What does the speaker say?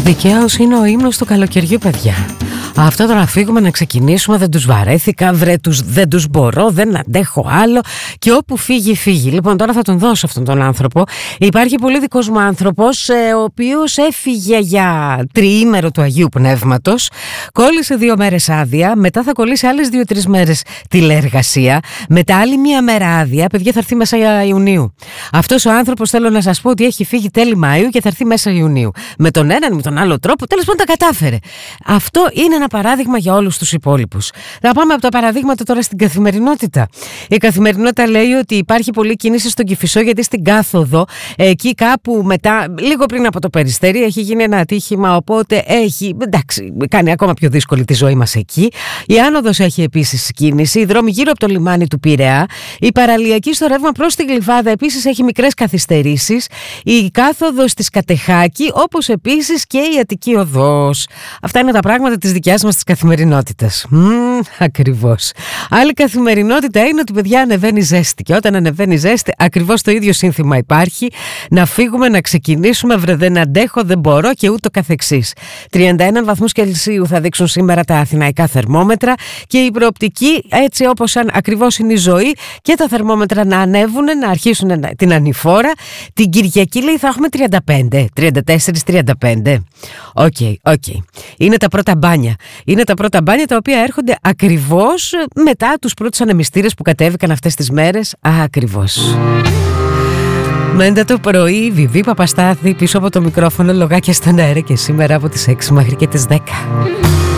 Δικαίως είναι ο ύμνος του καλοκαιριού, παιδιά. Αυτό το να φύγουμε, να ξεκινήσουμε, δεν τους βαρέθηκα, δεν τους μπορώ, δεν αντέχω άλλο και όπου φύγει, φύγει. Λοιπόν, τώρα θα τον δώσω αυτόν τον άνθρωπο. Υπάρχει πολύ δικός μου άνθρωπος, ο οποίος έφυγε για τριήμερο του Αγίου Πνεύματος, κόλλησε 2 μέρες άδεια, μετά θα κολλήσει άλλες 2-3 μέρες τηλεεργασία, μετά άλλη 1 μέρα άδεια, παιδιά, θα έρθει μέσα Ιουνίου. Αυτός ο άνθρωπος, θέλω να σας πω ότι έχει φύγει τέλη Μαΐου και θα έρθει μέσα Ιουνίου. Με τον έναν, με τον άλλο τρόπο, τέλος πάντων τα κατάφερε. Αυτό είναι ένα παράδειγμα για όλους τους υπόλοιπους. Θα πάμε από τα παραδείγματα τώρα στην καθημερινότητα. Η καθημερινότητα λέει ότι υπάρχει πολλή κίνηση στον Κηφισό, γιατί στην κάθοδο, εκεί κάπου μετά, λίγο πριν από το Περιστέρι, έχει γίνει ένα ατύχημα. Οπότε έχει, εντάξει, κάνει ακόμα πιο δύσκολη τη ζωή μας εκεί. Η άνοδος έχει επίσης κίνηση. Οι δρόμοι γύρω από το λιμάνι του Πειραιά. Η παραλιακή στο ρεύμα προς τη Γλυφάδα επίσης έχει μικρές καθυστερήσεις. Η κάθοδος της Κατεχάκη, όπως επίσης και η Αττική οδός. Αυτά είναι τα πράγματα της δικιάς μας της καθημερινότητας. Ακριβώς. Άλλη καθημερινότητα είναι ότι, παιδιά, ανεβαίνει ζέστη. Και όταν ανεβαίνει ζέστη, ακριβώς το ίδιο σύνθημα υπάρχει. Να φύγουμε, να ξεκινήσουμε, δεν αντέχω, δεν μπορώ και ούτω καθεξής. 31 βαθμούς Κελσίου θα δείξουν σήμερα τα αθηναϊκά θερμόμετρα και η προοπτική, έτσι όπως ακριβώς είναι η ζωή, και τα θερμόμετρα να ανέβουν, να αρχίσουν την ανηφόρα. Την Κυριακή, λέει, θα έχουμε 35, 34-35. Οκ. Είναι τα πρώτα μπάνια. Είναι τα πρώτα μπάνια τα οποία έρχονται ακριβώς μετά τους πρώτους ανεμιστήρες που κατέβηκαν αυτές τις μέρες. Ακριβώς. Μέντα το πρωί, Βιβί Παπαστάθη πίσω από το μικρόφωνο, λογάκια στον αέρα και σήμερα από τις 6 μέχρι και τις 10.